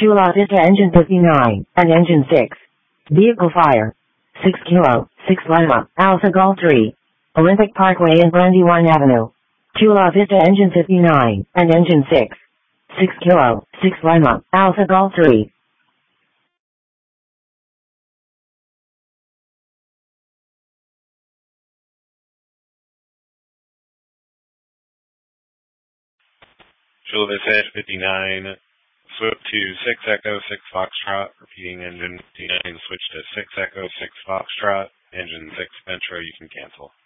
Chula Vista engine 59, and engine 6. Vehicle fire. 6 Kilo, 6 Lima, Alpha Golf 3. Olympic Parkway and Brandywine Avenue. Chula Vista engine 59, and engine 6. 6 Kilo, 6 Lima, Alpha Golf 3. Chula Vista 59, switch to 6 Echo 6 Foxtrot, repeating engine 59, switch to 6 Echo 6 Foxtrot, engine 6 Metro, you can cancel.